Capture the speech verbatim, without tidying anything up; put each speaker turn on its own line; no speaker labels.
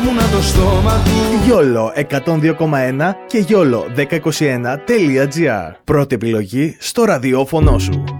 ήμουνα το στόμα του.
Γιόλο εκατόν δύο κόμμα ένα και γιόλο δέκα είκοσι ένα τελεία τζι άρ. Πρώτη επιλογή στο ραδιόφωνο σου.